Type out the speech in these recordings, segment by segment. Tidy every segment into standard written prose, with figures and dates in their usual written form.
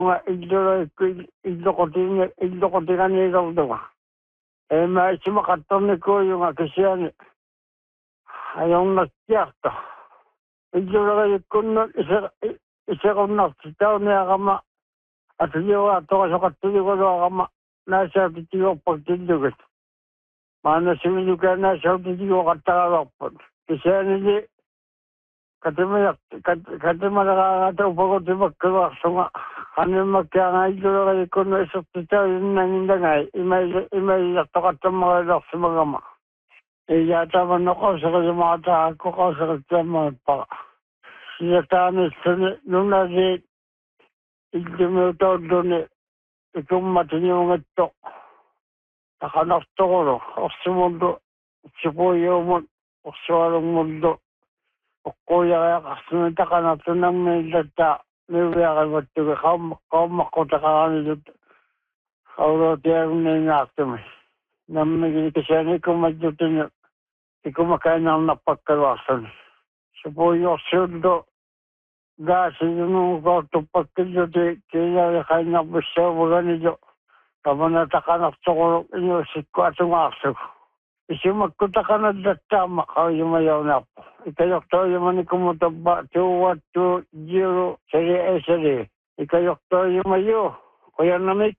illo kotingani dawdawa. Ma isima kattorni ko yung akisiani. Ayong nagtiakta. Illo laga yukkunno isa konnastitaw ni akama. At liwa ato kasakatuli ko do akama. Nasa titiyo pagtindugit. Mana similu ka nasa titiyo katakawakpon. Kisiani di katima nakakata upakote magkawaksunga. Ano magkaya illo laga yukkunno isastitaw yun nangindangay. Imay yatokata mga laksa magama. Yata man ako sa kayamata ako ko sa kayamata pa. Siya tamis nung nasi ilumuto doon itong matinyong ito. Nakanakto ko no. Oksi mundo. Sipuyo mo. Oksi walong mundo. O kuya kaya kasunita ka na ito ng may data. May kay matuloy. Kau makota ka kanilot. Kau tiyang nangakto mo. Namigil kasi ko madyutin nyo. Ikaw makain ng napagkawasan. Sipuyo sundo. Gasi yung kwarto pagkilyo di kaya kain na busya mga nilyo. Tama na takanak to ko inyo sitko at umaksok. Isi magkuta ka na data makaw yung mayaw na po. Ikayok to yung mani kumutaba 2120 sari. Ikayok to yung mayo. Kuya namik.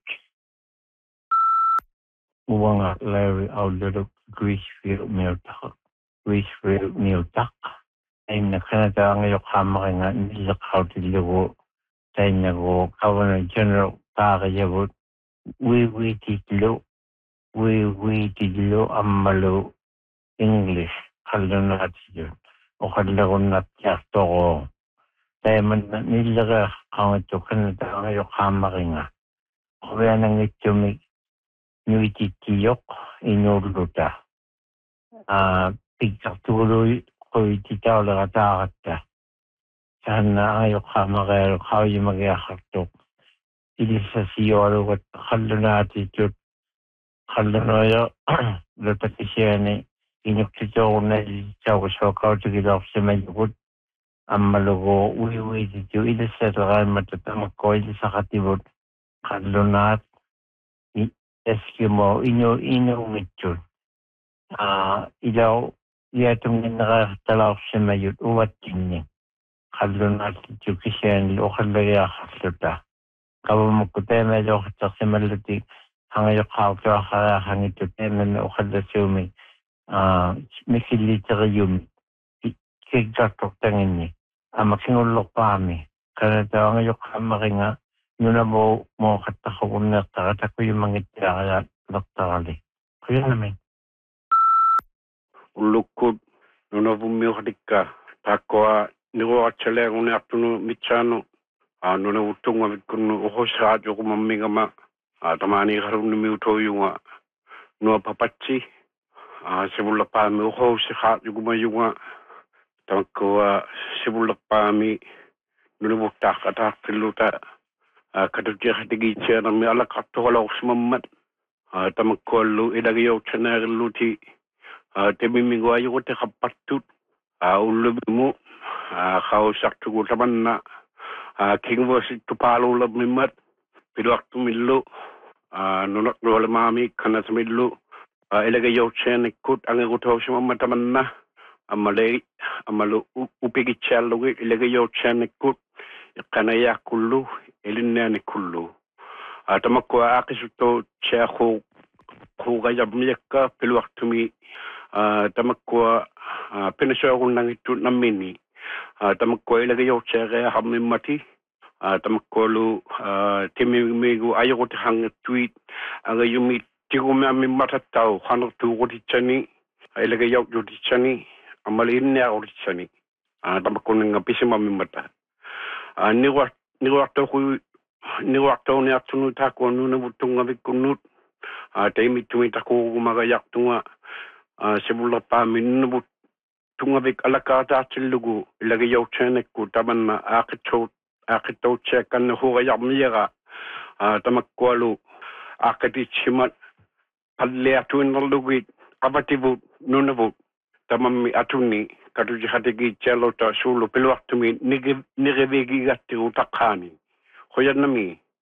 Uwanga Larry Aldero Greasefield Miltak. Ay nakanata ngayok hama nga nilakaw tiligo tayo nago Governor General kakayabot wiwi titlo amalo English kaldo na yun o kaldo na tiyasto ko tayo man nilaka ang ito kanata ngayok hama nga kaya nang ito may titiyok inuluta pigkatuloy koy titaw la kata sana ayok makero kayo magyakaktok ili sa siyoro at kaldo na attitude kaldo na yo lota kisiyani inyok tito ko na itaw ko so kao tigilok sa mayukot ang malugo uwi tito ili sa takay matatamak ko ili sa katibot kaldo na Eskimo inyo mityon ilaw yatong nakatalaw sa mayut uwat kini. Kaldo natin yung kisyan o kalaya kakasuta. Kawa magkutay medyo katak sa malutik hangayok kakao kakahangit yung temen o kalasumi. Mikilita kayumi. Kigkatok tangin ni. Makingulok pa kami. Kanata ngayok kamaki nga. Yun na mo katako na takatako yung mga kaya naktakali. Kaya namin. Ulukut nuna vumiuhdikka takwa nigo achale ngune atunu michano nuna utunga mikunu ohosaajo kumamingama tamani harun miutoyunga no papachi sibulla pami ohosaajo kumayunga tamko sibulla pami nuna butakata tiluta kadujja hadigi chana mi ala katto wala usmammat tamko lu idagyo chana luti temi minggu ayo ko te kapatut ulubimu kau saktu ko taman na kingwo si tupalo lab mimat pilu waktu milu nunak dua mami kana samilu ilaga yo chen ikut ang ko taw sima mataman na amale amalu upigi chalo ilaga yo chen ikut kana ya kullu ilinna ni kullu tamakko akisuto che ko gayab miyaka pilu waktu mi tamakwa pinasya ko nang ito namini tamakwa ilagay yung tsere hamim mati tamakwa lu timimigo ayaw ko tihang tweet ang yung tigo may amim matataw hanok tuko di chani ilagay yung di chani amalin niya ako di chani tamakwa nang pisim amim mata niwaktaw niya tunut ako nuna butong ngabik kunut tayo tumita ko kumagayak tunga sibulla paamin nubut tungavik alakata tillugu ilagi yauchenekku tamanna akito chekan hugayammiga tamakwalu akati chimat alleatuinnerlugit abativu nunavu tamammi atuni katuji hatigi chelota sulu pilwaktumi nigevigi gatti utakhani hoyanami